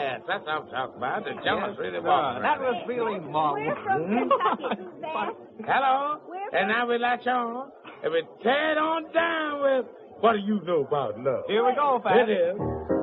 Yes, that's what I'm talking about. The jealous really walking. That was really marvelous. We're from Kentucky, Beth. Hello? We're And now we latch on. And we tear it on down with, what do you know about love? Here we go, Pat. It is.